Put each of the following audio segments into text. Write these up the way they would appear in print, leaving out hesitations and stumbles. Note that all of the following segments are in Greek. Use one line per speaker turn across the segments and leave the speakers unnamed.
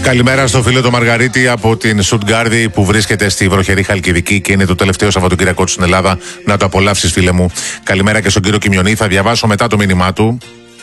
Καλημέρα στο φίλο του Μαργαρίτη από την Στουτγκάρδη που βρίσκεται στη βροχερή Χαλκιδική και είναι το τελευταίο Σαββατοκύριακο του στην Ελλάδα. Να το απολαύσεις, φίλε μου. Καλημέρα και στον κύριο Κιμιονή. Θα διαβάσω μετά το μήνυμά του.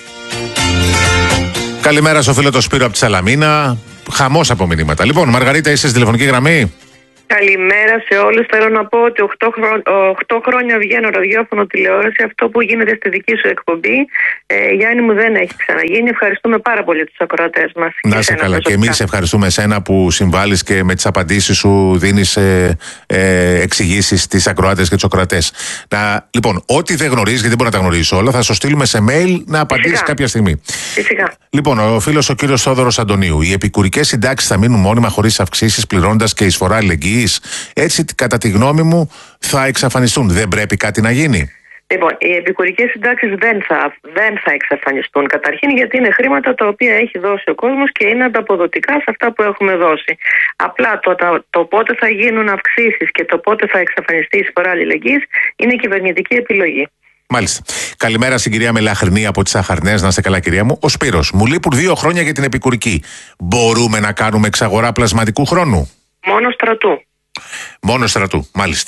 Καλημέρα στο φίλο του Σπύρο από τη Σαλαμίνα. Χαμός από μηνύματα. Λοιπόν, Μαργαρίτα, είσαι στη τηλεφωνική γραμμή.
Καλημέρα σε όλους. Θέλω να πω ότι 8 χρόνια βγαίνω ραδιόφωνο, τηλεόραση. Αυτό που γίνεται στη δική σου εκπομπή, Γιάννη μου, δεν έχει ξαναγίνει. Ευχαριστούμε πάρα πολύ τους ακροατές μας.
Να είσαι καλά. Και εμείς ευχαριστούμε εσένα που συμβάλλεις και με τις απαντήσεις σου δίνεις εξηγήσεις στις ακροάτες και τους ακροατές. Λοιπόν, ό,τι δεν γνωρίζεις, γιατί δεν μπορεί να τα γνωρίζεις όλα, θα σου στείλουμε σε mail να απαντήσεις κάποια στιγμή.
Φυσικά.
Λοιπόν, ο φίλος ο κύριος Θόδωρος Αντωνίου. Οι επικουρικές συντάξεις θα μείνουν μόνιμα χωρίς αυξήσεις, πληρώνοντας και εισφορά αλληλεγγύης. Έτσι, κατά τη γνώμη μου, θα εξαφανιστούν. Δεν πρέπει κάτι να γίνει?
Λοιπόν, οι επικουρικές συντάξεις δεν θα εξαφανιστούν. Καταρχήν, γιατί είναι χρήματα τα οποία έχει δώσει ο κόσμος και είναι ανταποδοτικά σε αυτά που έχουμε δώσει. Απλά το πότε θα γίνουν αυξήσεις και το πότε θα εξαφανιστεί η εισφορά αλληλεγγύης είναι κυβερνητική επιλογή.
Μάλιστα. Καλημέρα στην κυρία Μελαχρινή από τις Αχαρνές. Να είστε καλά, κυρία μου. Ο Σπύρος. Μου λείπουν 2 χρόνια για την επικουρική. Μπορούμε να κάνουμε εξαγορά πλασματικού χρόνου?
Μόνο στρατού.
Μόνο στρατού, μάλιστα.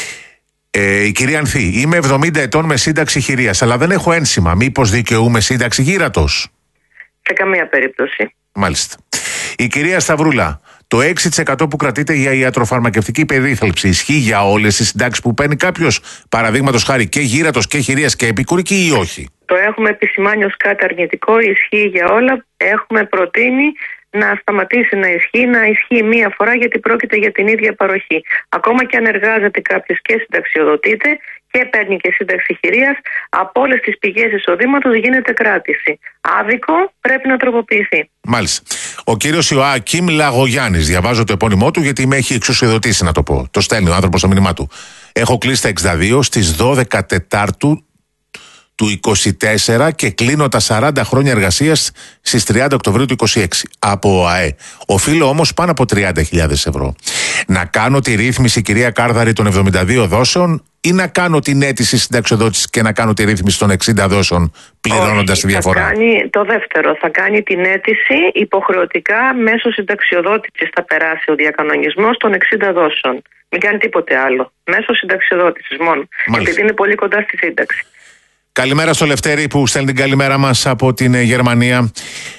Η κυρία Ανθή. Είμαι 70 ετών με σύνταξη χειρίας, αλλά δεν έχω ένσημα. Μήπως δικαιούμαι σύνταξη γύρατος?
Σε καμία περίπτωση.
Μάλιστα. Η κυρία Σταυρούλα. Το 6% που κρατείται για ιατροφαρμακευτική περίθαλψη ισχύει για όλες τις συντάξεις που παίρνει κάποιος, παραδείγματος χάρη και γύρατος και χειρίας και επικουρική, ή όχι?
Το έχουμε επισημάνει ως κάτι αρνητικό, ισχύει για όλα. Έχουμε προτείνει να σταματήσει να ισχύει μία φορά, γιατί πρόκειται για την ίδια παροχή. Ακόμα και αν εργάζεται κάποιος και συνταξιοδοτείται και παίρνει και σύνταξη χειρίας, από όλες τις πηγές εισοδήματος γίνεται κράτηση. Άδικο, πρέπει να τροποποιηθεί.
Μάλιστα. Ο κύριος Ιωάκιμ Λαγογιάννης, διαβάζω το επώνυμό του γιατί με έχει εξουσιοδοτήσει, να το πω. Το στέλνει ο άνθρωπος στο μήνυμά του. Έχω κλείσει τα 62 στις 12 Τετάρτου του 24 και κλείνω τα 40 χρόνια εργασίας στις 30 Οκτωβρίου του 26 από ΟΑΕ. Οφείλω όμως πάνω από 30.000 ευρώ. Να κάνω τη ρύθμιση, κυρία Κάρδαρη, των 72 δόσεων, ή να κάνω την αίτηση συνταξιοδότηση και να κάνω τη ρύθμιση των 60 δόσεων πληρώνοντας τη διαφορά?
Θα κάνει το δεύτερο. Θα κάνει την αίτηση υποχρεωτικά μέσω συνταξιοδότησης. Θα περάσει ο διακανονισμός των 60 δόσεων. Μην κάνει τίποτε άλλο. Μέσω συνταξιοδότησης μόνο.
Μάλιστα.
Επειδή είναι πολύ κοντά στη σύνταξη.
Καλημέρα στο Λευτέρη που στέλνει την καλημέρα μας από την Γερμανία.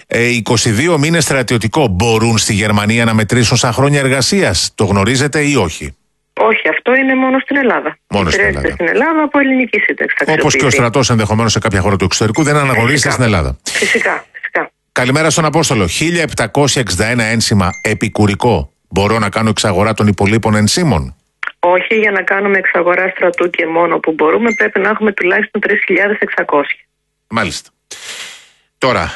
22 μήνες στρατιωτικό μπορούν στη Γερμανία να μετρήσουν σαν χρόνια εργασίας? Το γνωρίζετε ή όχι?
Όχι, αυτό είναι μόνο στην Ελλάδα.
Μόνο στην Ελλάδα.
Στην Ελλάδα από ελληνική σύνταξη.
Όπως και ο στρατός ενδεχομένως σε κάποια χώρα του εξωτερικού δεν αναγνωρίζεται στην Ελλάδα.
Φυσικά.
Καλημέρα στον Απόστολο. 1761 ένσημα επικουρικό. Μπορώ να κάνω εξαγορά των υπολείπων ενσήμων?
Όχι, για να κάνουμε εξαγορά στρατού και μόνο που μπορούμε πρέπει να έχουμε τουλάχιστον 3.600.
Μάλιστα. Τώρα,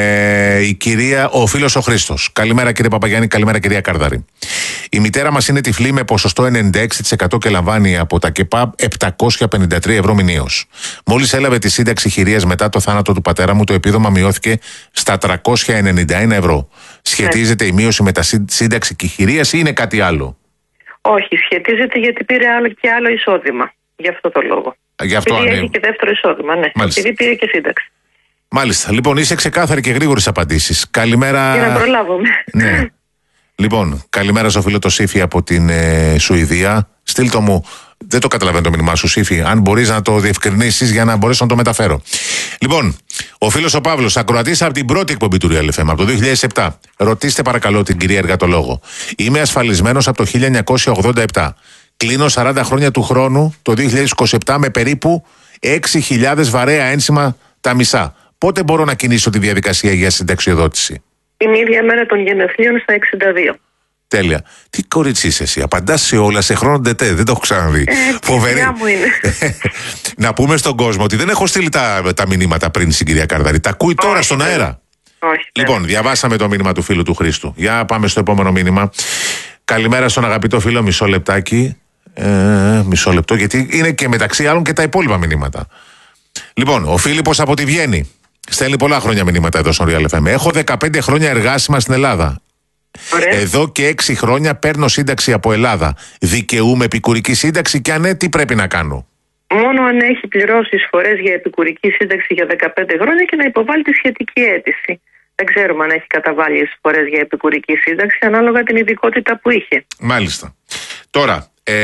ο φίλος ο Χρήστος. Καλημέρα, κύριε Παπαγιάννη, καλημέρα, κυρία Καρδάρη. Η μητέρα μας είναι τυφλή με ποσοστό 96% και λαμβάνει από τα ΚΕΠΑ 753 ευρώ μηνίως. Μόλις έλαβε τη σύνταξη χειρίας μετά το θάνατο του πατέρα μου, το επίδομα μειώθηκε στα 391 ευρώ. Σχετίζεται η μείωση με τα σύνταξη και χειρίας ή είναι κάτι άλλο?
Όχι, σχετίζεται γιατί πήρε άλλο εισόδημα. Γι' αυτό το λόγο. Επειδή έχει και δεύτερο εισόδημα, ναι.
Μάλιστα.
Επειδή πήρε και σύνταξη.
Μάλιστα. Λοιπόν, είσαι ξεκάθαρη και γρήγορες απαντήσεις. Καλημέρα.
Για να προλάβουμε.
Ναι. Λοιπόν, καλημέρα στο φίλο το Σύφη από την Σουηδία. Στείλ' μου. Δεν το καταλαβαίνω το μήνυμά σου, Σύφη. Αν μπορείς να το διευκρινίσεις για να μπορέσω να το μεταφέρω. Λοιπόν, ο φίλος ο Παύλος, ακροατής από την πρώτη εκπομπή του Real FM, από το 2007. Ρωτήστε παρακαλώ την κυρία Εργατολόγο. Είμαι ασφαλισμένος από το 1987. Κλείνω 40 χρόνια του χρόνου το 2027 με περίπου 6.000 βαρέα ένσημα τα μισά. Πότε μπορώ να κινήσω τη διαδικασία για συνταξιοδότηση?
Την ίδια μέρα των γενεθλίων στα 62.
Τέλεια. Τι κορίτσι είσαι εσύ, απαντάς σε όλα σε χρόνο ντετέ, δεν το έχω ξαναδεί. Φοβερή.
Μου είναι.
Να πούμε στον κόσμο ότι δεν έχω στείλει τα μηνύματα πριν στην κυρία Καρδαρή. Τα ακούει τώρα στον αέρα.
Όχι.
Λοιπόν, διαβάσαμε το μήνυμα του φίλου του Χρήστου. Για πάμε στο επόμενο μήνυμα. Καλημέρα στον αγαπητό φίλο, μισό λεπτάκι. Μισό λεπτό, γιατί είναι και μεταξύ άλλων και τα υπόλοιπα μηνύματα. Λοιπόν, ο Φίλιππος από τη Βιέννη στέλνει πολλά χρόνια μηνύματα εδώ στον Real FM. Έχω 15 χρόνια εργάσιμα στην Ελλάδα.
Ωραία.
Εδώ και 6 χρόνια παίρνω σύνταξη από Ελλάδα. Δικαιούμαι επικουρική σύνταξη και αν ναι, τι πρέπει να κάνω?
Μόνο αν έχει πληρώσει εισφορές για επικουρική σύνταξη για 15 χρόνια και να υποβάλει τη σχετική αίτηση. Δεν ξέρουμε αν έχει καταβάλει εισφορές για επικουρική σύνταξη, ανάλογα την ειδικότητα που είχε.
Μάλιστα. Τώρα,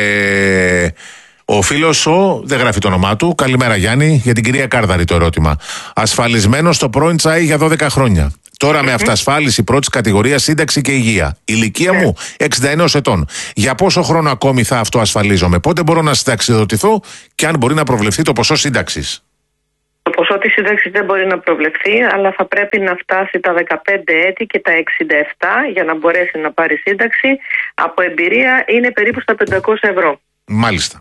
ο φίλος δεν γράφει το όνομά του. Καλημέρα Γιάννη, για την κυρία Κάρδαρη το ερώτημα. Ασφαλισμένος στο πρώην Τσάι για 12 χρόνια. Τώρα με αυτασφάλιση πρώτης κατηγορίας, σύνταξη και υγεία. Ηλικία μου 61 ετών. Για πόσο χρόνο ακόμη θα αυτοασφαλίζομαι? Πότε μπορώ να συνταξιδοτηθώ και αν μπορεί να προβλεφθεί το ποσό σύνταξης?
Το ποσό της σύνταξης δεν μπορεί να προβλεφθεί, αλλά θα πρέπει να φτάσει τα 15 έτη και τα 67 για να μπορέσει να πάρει σύνταξη. Από εμπειρία είναι περίπου στα 500 ευρώ.
Μάλιστα.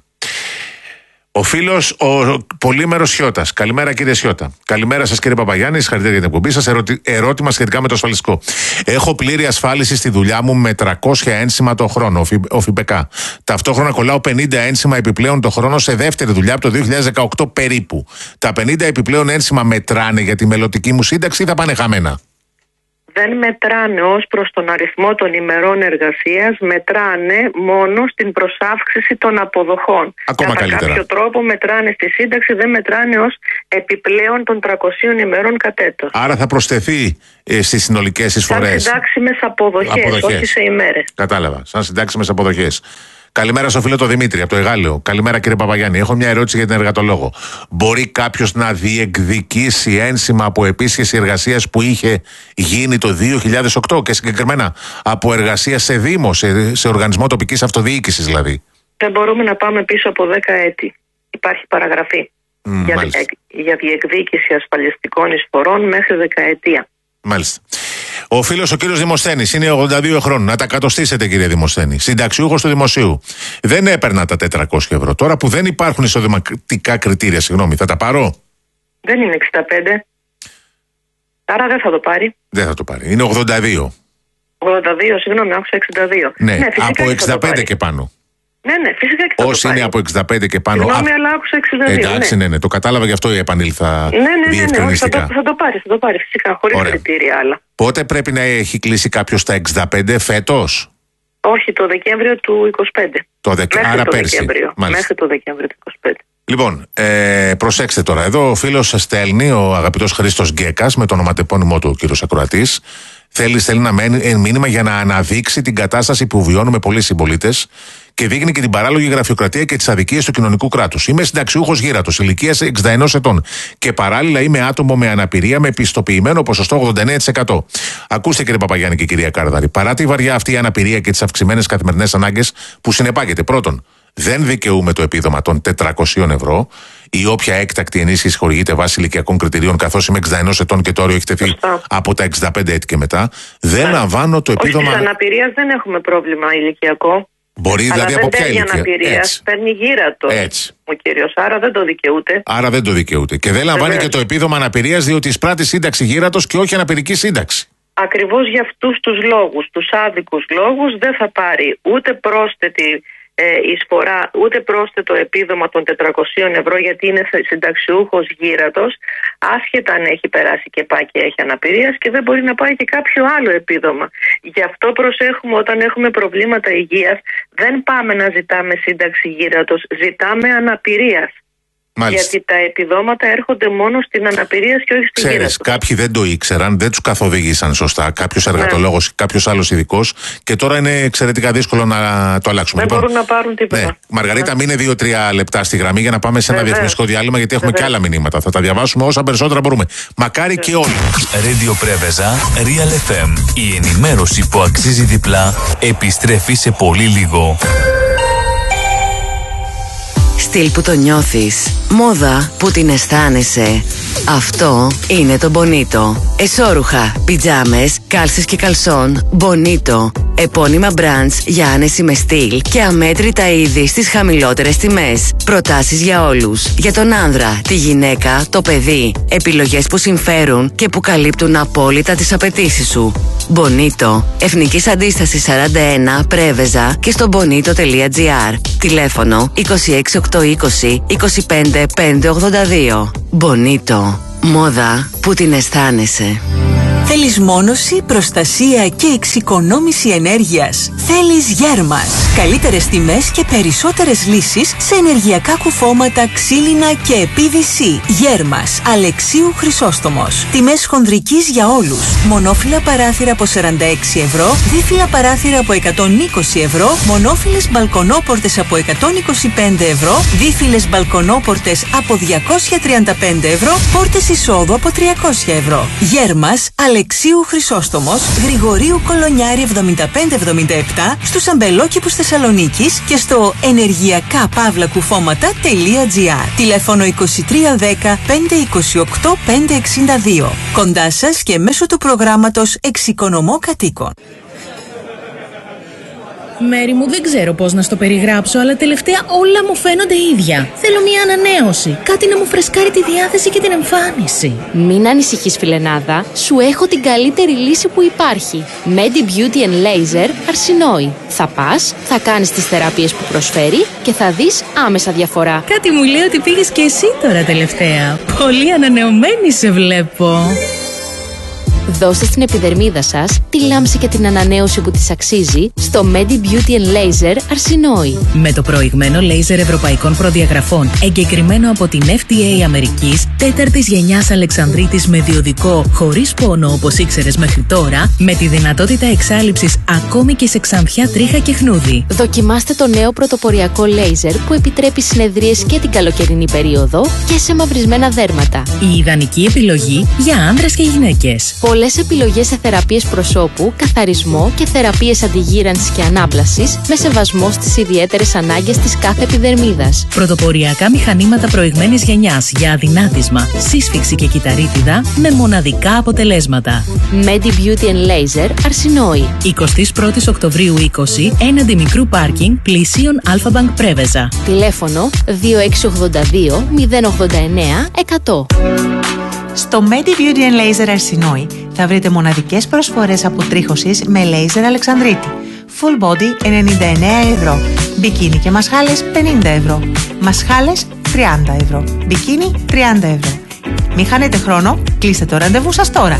Ο φίλος, ο Πολύμερος Σιώτας. Καλημέρα κύριε Σιώτα. Καλημέρα σας κύριε Παπαγιάννη, συγχαρητήρια για την εκπομπή σας. Ερώτημα σχετικά με το ασφαλιστικό. Έχω πλήρη ασφάλιση στη δουλειά μου με 300 ένσημα το χρόνο, οφιπεκά. Ταυτόχρονα κολλάω 50 ένσημα επιπλέον το χρόνο σε δεύτερη δουλειά από το 2018 περίπου. Τα 50 επιπλέον ένσημα μετράνε για τη μελλοντική μου σύνταξη ή θα πάνε χαμένα?
Δεν μετράνε ως προς τον αριθμό των ημερών εργασίας, μετράνε μόνο στην προσάυξηση των αποδοχών.
Ακόμα καλύτερα.
Κατά κάποιο τρόπο μετράνε στη σύνταξη, δεν μετράνε ως επιπλέον των 300 ημερών κατ' έτος.
Άρα θα προσθεθεί στις συνολικές εισφορές.
Σαν συντάξιμες αποδοχές, όχι σε ημέρες.
Κατάλαβα. Σαν συντάξιμες αποδοχές. Καλημέρα στο φίλο το Δημήτρη από το Εγάλεο. Καλημέρα κύριε Παπαγιάννη. Έχω μια ερώτηση για την εργατολόγο. Μπορεί κάποιος να διεκδικήσει ένσημα από επίσκεψη εργασίας που είχε γίνει το 2008 και συγκεκριμένα από εργασία σε δήμο, σε οργανισμό τοπικής αυτοδιοίκησης δηλαδή?
Δεν μπορούμε να πάμε πίσω από 10 έτη. Υπάρχει παραγραφή για διεκδίκηση ασφαλιστικών εισφορών μέχρι δεκαετία.
Μάλιστα. Ο φίλος ο κύριος Δημοσθένης είναι 82 χρόνων. Να τα κατοστήσετε κύριε Δημοσθένη. Συνταξιούχος του Δημοσίου. Δεν έπαιρνα τα 400 ευρώ. Τώρα που δεν υπάρχουν εισοδηματικά κριτήρια, θα τα πάρω?
Δεν είναι 65. Άρα δεν θα το πάρει.
Δεν θα το πάρει. Είναι 82.
82, συγγνώμη, άκουσα 62.
Ναι, από 65 και πάνω.
Ναι, φυσικά και θα το
όσοι είναι από 65 και πάνω.
Συγγνώμη, αλλά άκουσα 62.
Εντάξει, ναι, το κατάλαβα, γι' αυτό επανήλθα.
διευκρινιστικά. Θα το πάρει, φυσικά, χωρίς κριτήρια άλλα.
Πότε πρέπει να έχει κλείσει κάποιος τα 65, φέτος?
Όχι, το Δεκέμβριο του 25.
Άρα πέρσι.
Μέχρι το Δεκέμβριο του 25.
Λοιπόν, προσέξτε τώρα. Εδώ ο φίλος σας στέλνει, ο αγαπητός Χρήστος Γκέκας, με το ονοματεπώνυμό του ο κύριος Ακροατής. Θέλει να μένει μήνυμα για να αναδείξει την κατάσταση που βιώνουμε πολλοί συμπολίτες και δείχνει και την παράλογη γραφειοκρατία και τις αδικίες του κοινωνικού κράτους. Είμαι συνταξιούχος γύρατος, ηλικίας 61 ετών και παράλληλα είμαι άτομο με αναπηρία με πιστοποιημένο ποσοστό 89%. Ακούστε κύριε Παπαγιάννη και κυρία Κάρδαρη, παρά τη βαριά αυτή η αναπηρία και τις αυξημένες καθημερινές ανάγκες που συνεπάγεται, πρώτον, δεν δικαιούμαι το επίδομα των 400 ευρώ ή όποια έκτακτη ενίσχυση χορηγείται βάσει ηλικιακών κριτηρίων, καθώς είμαι 61 ετών και το όριο έχει τεθεί από τα 65 έτη και μετά. Δεν λαμβάνω το επίδομα.
Όχι, της αναπηρίας δεν έχουμε πρόβλημα ηλικιακό.
Μπορεί δηλαδή από ποια ηλικία?
Αναπηρίας, παίρνει γύρατο ο κύριος, άρα δεν το δικαιούται.
Και δεν λαμβάνει και το επίδομα αναπηρίας διότι εισπράττει σύνταξη γύρατος και όχι αναπηρική σύνταξη.
Ακριβώς για αυτούς τους λόγους, τους άδικους λόγους, δεν θα πάρει ούτε πρόσθετη εισφορά, ούτε πρόσθετο επίδομα των 400 ευρώ, γιατί είναι συνταξιούχος γύρατος, άσχετα αν έχει περάσει και πάει και έχει αναπηρίας, και δεν μπορεί να πάει και κάποιο άλλο επίδομα. Γι' αυτό προσέχουμε, όταν έχουμε προβλήματα υγείας, δεν πάμε να ζητάμε σύνταξη γύρατος, ζητάμε αναπηρίας.
Μάλιστα.
Γιατί τα επιδόματα έρχονται μόνο στην αναπηρία και όχι στην γύρατος.
Κάποιοι δεν το ήξεραν, δεν τους καθοδήγησαν σωστά. Κάποιος εργατολόγος, κάποιος άλλος ειδικός, και τώρα είναι εξαιρετικά δύσκολο να το αλλάξουμε.
Δεν μπορούν να πάρουν τίποτα.
Ναι. Μαργαρίτα, μείνε 2-3 λεπτά στη γραμμή για να πάμε σε ένα διαφημιστικό διάλειμμα, γιατί έχουμε και άλλα μηνύματα. Θα τα διαβάσουμε όσα περισσότερα μπορούμε. Μακάρι και όλοι.
Radio Preveza, Real FM. Η ενημέρωση που αξίζει διπλά επιστρέφει σε πολύ λίγο.
Στυλ που το νιώθεις, μόδα που την αισθάνεσαι. Αυτό είναι το Bonito. Εσώρουχα, πιτζάμες, κάλσες και καλσόν. Bonito. Επώνυμα brands για άνεση με στυλ και αμέτρητα είδη στις χαμηλότερες τιμές. Προτάσεις για όλους. Για τον άνδρα, τη γυναίκα, το παιδί. Επιλογές που συμφέρουν και που καλύπτουν απόλυτα τις απαιτήσεις σου. Bonito. Εθνικής Αντίστασης 41, Πρέβεζα, και στο bonito.gr. Τηλέφωνο 26820 25 582. Bonito. Μόδα που την αισθάνεσαι.
Θέλεις μόνωση, προστασία και εξοικονόμηση ενέργειας? Θέλεις Γέρμας. Καλύτερες τιμές και περισσότερες λύσεις σε ενεργειακά κουφώματα, ξύλινα και PVC. Γέρμας, Αλεξίου Χρυσόστομος. Τιμές χονδρικής για όλους. Μονόφυλλα παράθυρα από 46 ευρώ, δίφυλλα παράθυρα από 120 ευρώ, μονόφυλλες μπαλκονόπορτες από 125 ευρώ, δίφυλλες μπαλκονόπορτες από 235 ευρώ, πόρτες εισόδου από 300 ευρώ. Γέρμας, Αλεξίου Χρυσόστομος, Γρηγορίου Κολονιάρη 7577, στους αμπελόκηπους Θεσσαλονίκης και στο ενεργειακά-κουφώματα.gr. Τηλέφωνο 2310 528 562. Κοντά σας και μέσω του προγράμματος Εξοικονομώ Κατοίκων.
Μέρη μου, δεν ξέρω πώς να στο περιγράψω, αλλά τελευταία όλα μου φαίνονται ίδια. Θέλω μια ανανέωση. Κάτι να μου φρεσκάρει τη διάθεση και την εμφάνιση.
Μην ανησυχείς, φιλενάδα. Σου έχω την καλύτερη λύση που υπάρχει. Medi Beauty and Laser Αρσινόη. Θα πας, θα κάνεις τις θεραπείες που προσφέρει και θα δεις άμεσα διαφορά.
Κάτι μου λέει ότι πήγες και εσύ τώρα τελευταία. Πολύ ανανεωμένη σε βλέπω.
Δώστε στην επιδερμίδα σας τη λάμψη και την ανανέωση που της αξίζει στο Medi Beauty and Laser Αρσινόη.
Με το προηγμένο λέιζερ ευρωπαϊκών προδιαγραφών, εγκεκριμένο από την FDA Αμερικής, 4ης γενιάς Αλεξανδρίτης με διοδικό, χωρίς πόνο όπως ήξερες μέχρι τώρα, με τη δυνατότητα εξάλειψης ακόμη και σε ξανθιά, τρίχα και χνούδι.
Δοκιμάστε το νέο πρωτοποριακό λέιζερ που επιτρέπει συνεδρίες και την καλοκαιρινή περίοδο και σε μαυρισμένα δέρματα.
Η ιδανική επιλογή για άνδρες και γυναίκες.
Πολλές επιλογές σε θεραπείες προσώπου, καθαρισμό και θεραπείες αντιγύρανσης και ανάπλασης με σεβασμό στις ιδιαίτερες ανάγκες της κάθε επιδερμίδας.
Πρωτοποριακά μηχανήματα προηγμένης γενιάς για αδυνάτισμα, σύσφυξη και κυταρίτιδα με μοναδικά αποτελέσματα.
Medi Beauty and Laser Αρσινόη.
21 Οκτωβρίου 20, έναντι μικρού πάρκινγκ πλησίων Αλφα-Μπανκ Πρέβεζα.
Τηλέφωνο 2682 089 100.
Στο Medi Beauty and Laser Αρσινόη θα βρείτε μοναδικές προσφορές αποτρίχωσης με λέιζερ Αλεξανδρίτη. Full body 99 ευρώ. Μπικίνι και μασχάλες 50 ευρώ. Μασχάλες 30 ευρώ. Μπικίνι 30 ευρώ. Μην χάνετε χρόνο, κλείστε το ραντεβού σας τώρα.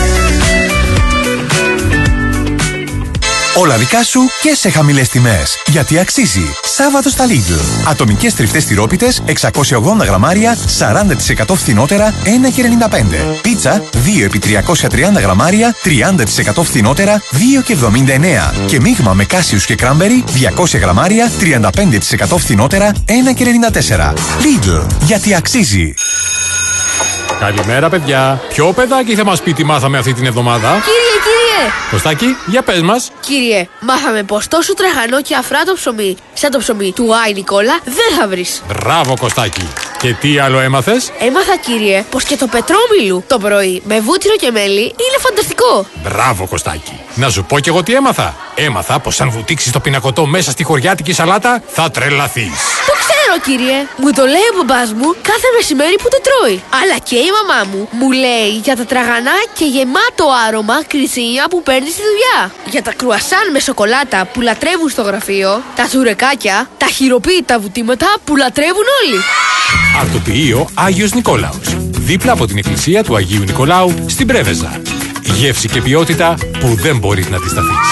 Όλα δικά σου και σε χαμηλές τιμές. Γιατί αξίζει. Σάββατο στα Lidl. Ατομικές τριφτές τυρόπιτες 680 γραμμάρια 40% φθηνότερα 1,95. Πίτσα 2x330 γραμμάρια 30% φθηνότερα 2,79. Και μείγμα με κάσιους και κράμπερι 200 γραμμάρια 35% φθηνότερα 1,94. Lidl. Γιατί αξίζει.
Καλημέρα, παιδιά. Ποιο παιδάκι θα μας πει τι μάθαμε αυτή την εβδομάδα?
Κύριε!
Κωστάκη, για πες μας.
Κύριε, μάθαμε πως τόσο τραγανό και αφράτο ψωμί, σαν το ψωμί του Άι Νικόλα, δεν θα βρεις.
Μπράβο, Κωστάκη. Και τι άλλο έμαθες?
Έμαθα, κύριε, πως και το πετρόμιλου το πρωί με βούτυρο και μέλι είναι φανταστικό.
Μπράβο, Κωστάκη. Να σου πω κι εγώ τι έμαθα. Έμαθα πως αν βουτήξεις το πινακωτό μέσα στη χωριάτικη σαλάτα, θα τρελαθείς.
Το ξέρω, κύριε. Μου το λέει ο μπαμπάς μου κάθε μεσημέρι που το τρώει. Αλλά και η μαμά μου λέει για τα τραγανά και γεμάτο άρωμα κρυτσίνια που παίρνει στη δουλειά. Για τα κρουασάν με σοκολάτα που λατρεύουν στο γραφείο. Τα τσουρεκάκια, τα χειροποίητα βουτήματα που λατρεύουν όλοι.
Αρτοποιείο Άγιος Νικόλαος. Δίπλα από την εκκλησία του Αγίου Νικολάου στην Πρέβεζα. Γεύση και ποιότητα που δεν μπορείς να αντισταθείς.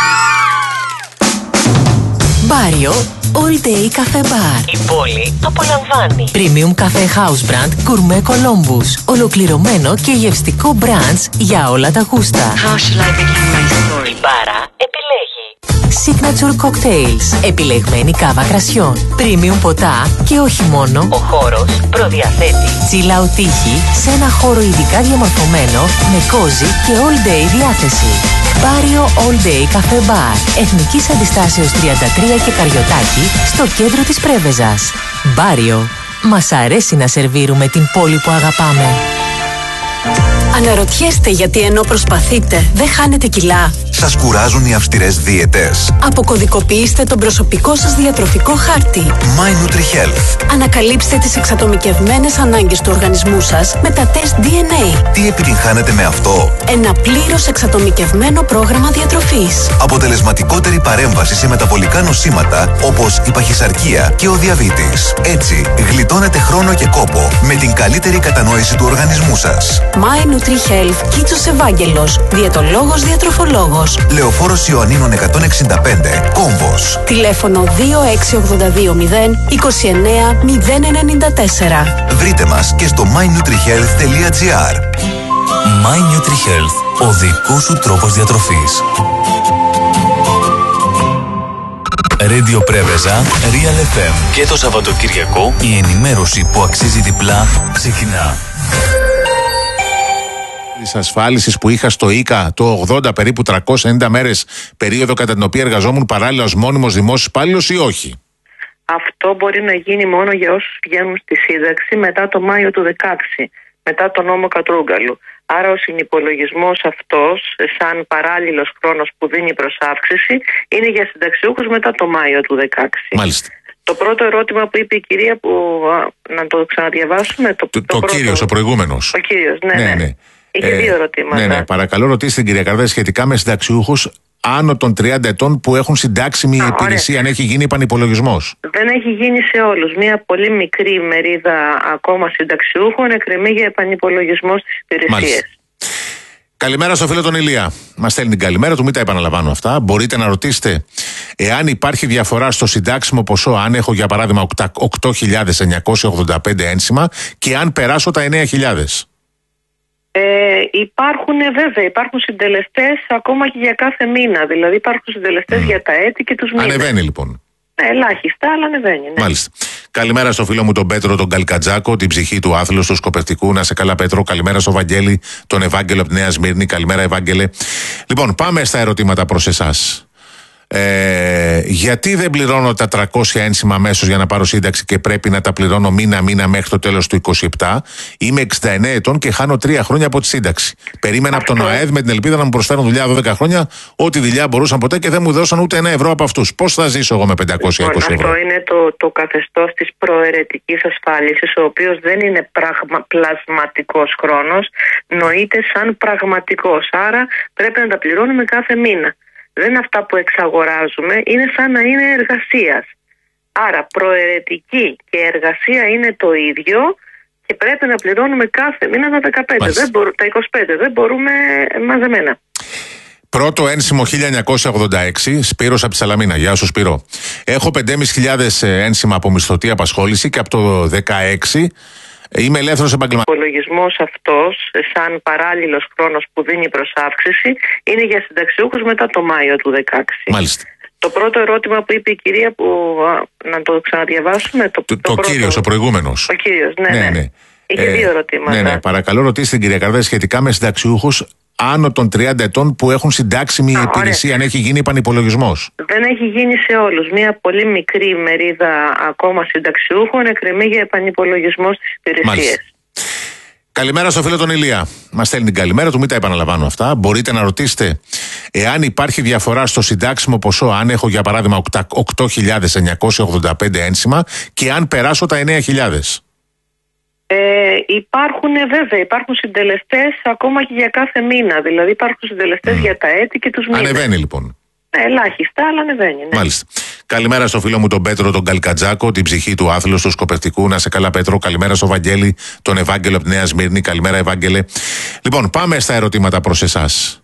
Μπάριο All Day Cafe Bar. Η πόλη απολαμβάνει. Premium Cafe House Brand Gourmet Columbus. Ολοκληρωμένο και γευστικό branch για όλα τα γούστα. How shall I begin my story? Η μπάρα επιλέγει. Signature Cocktails. Επιλεγμένη κάβα κρασιών. Premium ποτά και όχι μόνο. Ο χώρος προδιαθέτει chill out τύχη σε ένα χώρο ειδικά διαμορφωμένο με cozy και all day διάθεση. Μπάριο All Day Cafe Bar. Εθνικής Αντιστάσεως 33 και Καριωτάκη στο κέντρο της Πρέβεζας. Μπάριο. Μας αρέσει να σερβίρουμε την πόλη που αγαπάμε.
Αναρωτιέστε γιατί ενώ προσπαθείτε δεν χάνετε κιλά.
Σας κουράζουν οι αυστηρές δίαιτες?
Αποκωδικοποιήστε τον προσωπικό σας διατροφικό χάρτη.
My NutriHealth.
Ανακαλύψτε τις εξατομικευμένες ανάγκες του οργανισμού σας με τα τεστ DNA.
Τι επιτυγχάνετε με αυτό?
Ένα πλήρως εξατομικευμένο πρόγραμμα διατροφής.
Αποτελεσματικότερη παρέμβαση σε μεταβολικά νοσήματα όπως η παχυσαρκία και ο διαβήτης. Έτσι, γλιτώνετε χρόνο και κόπο με την καλύτερη κατανόηση του οργανισμού σας.
My NutriHealth, Κίτσος Ευάγγελος, διαιτολόγος διατροφολόγος.
Λεωφόρος Ιωαννίνων 165, Κόμβος.
Τηλέφωνο 26220 29 094.
Βρείτε μας και στο mynutrihealth.gr.
My NutriHealth, ο δικός σου τρόπος διατροφής. Radio Πρέβεζα, Real FM. Και το Σαββατοκυριακό η ενημέρωση που αξίζει διπλά ξεκινά.
Της ασφάλισης που είχα στο ΙΚΑ το 80, περίπου 390 μέρες, περίοδο κατά την οποία εργαζόμουν παράλληλα ως μόνιμος δημόσιος υπάλληλος, ή όχι?
Αυτό μπορεί να γίνει μόνο για όσους πηγαίνουν στη σύνταξη μετά το Μάιο του 2016, μετά τον νόμο Κατρούγκαλου. Άρα ο συνυπολογισμός αυτός, σαν παράλληλος χρόνος που δίνει προς αύξηση, είναι για συνταξιούχους μετά το Μάιο του 2016.
Μάλιστα.
Το πρώτο ερώτημα που είπε η κυρία, που να το ξαναδιαβάσουμε.
Το κύριος, ο προηγούμενος.
Ο κύριος, ναι. Είχε δύο ερωτήματα.
Ναι, παρακαλώ, ρωτήστε την κυρία Καρδά σχετικά με συνταξιούχους άνω των 30 ετών που έχουν συντάξιμη υπηρεσία, αν έχει γίνει επανυπολογισμός.
Δεν έχει γίνει σε όλους. Μια πολύ μικρή μερίδα ακόμα συνταξιούχων εκκρεμεί για επανυπολογισμό στις υπηρεσίες.
Καλημέρα στο φίλο τον Ηλία. Μας στέλνει την καλημέρα του, μην τα επαναλαμβάνω αυτά. Μπορείτε να ρωτήσετε εάν υπάρχει διαφορά στο συντάξιμο ποσό, αν έχω για παράδειγμα 8.985 ένσημα και αν περάσω τα 9.000.
Υπάρχουν συντελεστές ακόμα και για κάθε μήνα. Δηλαδή υπάρχουν συντελεστές για τα έτη και τους μήνες.
Ανεβαίνει λοιπόν.
Ελάχιστα, αλλά ανεβαίνει. Ναι.
Μάλιστα. Καλημέρα στο φίλο μου τον Πέτρο, τον Καλκατζάκο, την ψυχή του άθλου, του Σκοπευτικού. Να σε καλά, Πέτρο. Καλημέρα στο Βαγγέλη, τον Ευάγγελο από τη Νέα Σμύρνη. Καλημέρα, Ευάγγελε. Λοιπόν, πάμε στα ερωτήματα προς εσάς. Γιατί δεν πληρώνω τα 300 ένσημα αμέσως για να πάρω σύνταξη και πρέπει να τα πληρώνω μήνα-μήνα μέχρι το τέλος του 27? Είμαι 69 ετών και χάνω 3 χρόνια από τη σύνταξη. Περίμενα από τον ΑΕΔ με την ελπίδα να μου προσφέρουν δουλειά 12 χρόνια, ό,τι δουλειά μπορούσαν ποτέ, και δεν μου δώσαν ούτε ένα ευρώ από αυτούς. Πώς θα ζήσω εγώ με 520 ευρώ?
Αυτό είναι το καθεστώς της προαιρετικής ασφάλισης, ο οποίος δεν είναι πλασματικός χρόνος, νοείται σαν πραγματικός. Άρα πρέπει να τα πληρώνουμε κάθε μήνα. Δεν είναι αυτά που εξαγοράζουμε, είναι σαν να είναι εργασίας. Άρα προαιρετική και εργασία είναι το ίδιο και πρέπει να πληρώνουμε κάθε μήνα τα 15, τα 25, δεν μπορούμε μαζεμένα.
Πρώτο ένσημο 1986, Σπύρος από τη Σαλαμίνα. Γεια σου, Σπύρο. Έχω 5.500 ένσημα από μισθωτή απασχόληση και από το 16 είμαι ελεύθερος επαγγελματίας. Ο υπολογισμός αυτός, σαν παράλληλος χρόνος που δίνει προς αύξηση, είναι για συνταξιούχους μετά το Μάιο του 2016. Μάλιστα.
Το πρώτο ερώτημα που είπε η κυρία, που να το ξαναδιαβάσουμε.
Το κύριος, ο προηγούμενος.
Ο κύριος, ναι. Είχε δύο ερωτήματα.
Ναι, παρακαλώ, ρωτήστε την κυρία Καρδά σχετικά με συνταξιούχους άνω των 30 ετών που έχουν συντάξιμη υπηρεσία, αν έχει γίνει επανυπολογισμός.
Δεν έχει γίνει σε όλους. Μια πολύ μικρή μερίδα ακόμα συνταξιούχων εκκρεμεί για επανυπολογισμό στις υπηρεσίες.
Καλημέρα στο φίλο τον Ηλία. Μας στέλνει την καλημέρα του, μην τα επαναλαμβάνω αυτά. Μπορείτε να ρωτήσετε εάν υπάρχει διαφορά στο συντάξιμο ποσό, αν έχω για παράδειγμα 8.985 ένσημα και αν περάσω τα 9.000.
Υπάρχουν συντελεστές ακόμα και για κάθε μήνα. Δηλαδή υπάρχουν συντελεστές για τα έτη και τους μήνες.
Ανεβαίνει λοιπόν.
Ελάχιστα, αλλά ανεβαίνει. Ναι.
Μάλιστα. Καλημέρα στο φίλο μου τον Πέτρο, τον Καλκατζάκο, την ψυχή του άθλου, του Σκοπευτικού. Να σε καλά, Πέτρο. Καλημέρα στο Βαγγέλη, τον Ευάγγελο από τη Νέα Σμύρνη. Καλημέρα, Ευάγγελε. Λοιπόν, πάμε στα ερωτήματα προς εσάς.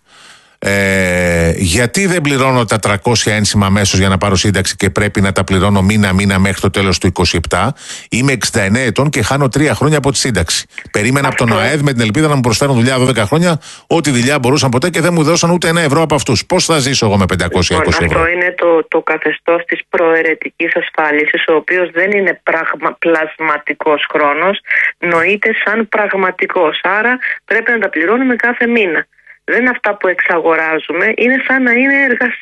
Γιατί δεν πληρώνω τα 300 ένσημα αμέσως για να πάρω σύνταξη και πρέπει να τα πληρώνω μήνα-μήνα μέχρι το τέλος του 27? Είμαι 69 ετών και χάνω 3 χρόνια από τη σύνταξη. Περίμενα από τον ΑΕΔ με την ελπίδα να μου προσφέρουν δουλειά 12 χρόνια, ό,τι δουλειά μπορούσαν ποτέ, και δεν μου δώσαν ούτε ένα ευρώ από αυτούς. Πώς θα ζήσω εγώ με 520 ευρώ?
Αυτό είναι το καθεστώς της προαιρετικής ασφάλισης, ο οποίος δεν είναι πλασματικός χρόνος, νοείται σαν πραγματικός. Άρα πρέπει να τα πληρώνουμε κάθε μήνα. Δεν είναι αυτά που εξαγοράζουμε, είναι σαν να είναι εργασία.